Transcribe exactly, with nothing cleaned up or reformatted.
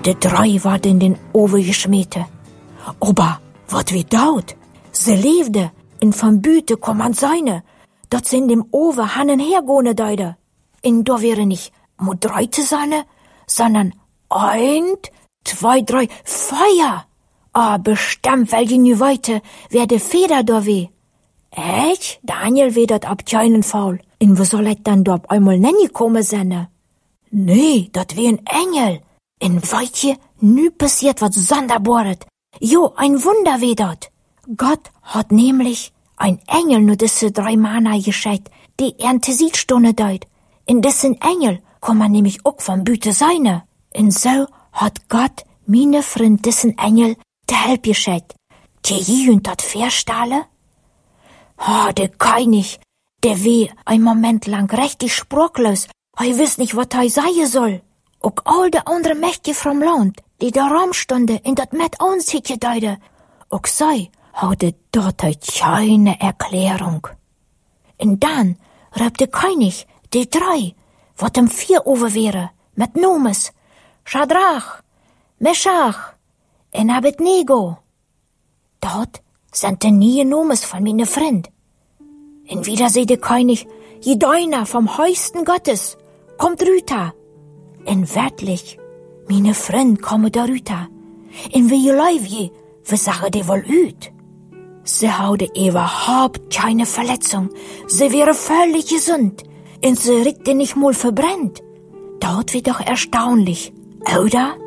De drei waren in den Oven geschmeten. Aber, wat wie daut? Se leefde, in van Büte kom an seine, dat ze in dem Oven hannen hergone deide. In do wäre nicht mo drei zu seine, sondern ein, zwei, drei, Feier. Ah, bestimmt, weil die nu weite, wer de Feder do weh. Echt? Daniel weh dat ab keinen faul. In wo soll et dann do ab einmal nenni komme senne? Nee, dat weh ein Engel. In weitje, nu passiert wat sonderbaret. Jo, ein Wunder weh dat. Gott hat nämlich ein Engel nur diese drei Mana gescheit, die ernte Siedstunde deut. In dessen Engel kann man nämlich auch von Büte seine. Und so hat Gott meine Freund dessen Engel der Help gescheit. Die jünt dat Verstahle? Ha, oh, der König, der weh ein Moment lang richtig sprachlos. Er wiss nicht, wat er sagen soll. Auch all de andere Mächte vom Land, die da rumstunde, in dat mit uns hickedeide. Auch sei, hatte dort keine Erklärung. Und dann rief der König die drei, wat im vier over wäre, mit Nomes, Schadrach, Meschach, und Abednego. Dort sind die nie Nomes von meine Freund. Und wieder seh der König, jedeiner vom höchsten Gottes, kommt rüter. Und wirklich, meine Freund komme da rüter. Und wie läuft je, wie sage die wohl üt? Sie hatte überhaupt keine Verletzung. Sie wäre völlig gesund. Und sie rückte nicht mal verbrennt. Dort wird doch erstaunlich, oder?